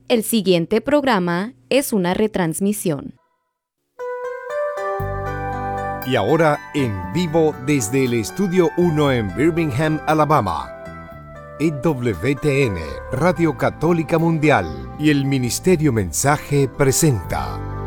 El siguiente programa es una retransmisión. Y ahora en vivo desde el Estudio 1 en Birmingham, Alabama. EWTN, Radio Católica Mundial y el Ministerio Mensaje presenta